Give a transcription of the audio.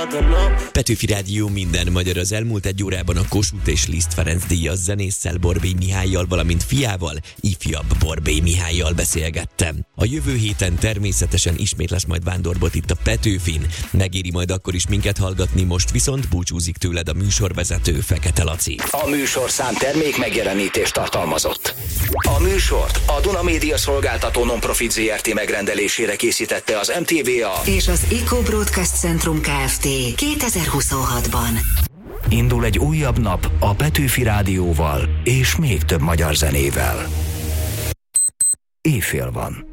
Petőfi Rádió minden magyar. Az elmúlt egy órában a Kossuth és Liszt Ferenc díjas zenésszel, Borbély Mihályjal, valamint fiával, ifjabb Borbély Mihályjal beszélgettem. A jövő héten természetesen ismét lesz majd Vándorbot itt a Petőfin. Megéri majd akkor is minket hallgatni, most viszont búcsúzik tőled a műsorvezető, Fekete Laci. A műsorszám termék megjelenítést tartalmazott. A műsort a Duna Média Szolgáltató Nonprofit Zrt. Megrendelésére készítette az MTVA és az Eco Broadcast Centrum Kft. 2026-ban. Indul egy újabb nap a Petőfi Rádióval és még több magyar zenével. Éjfél van.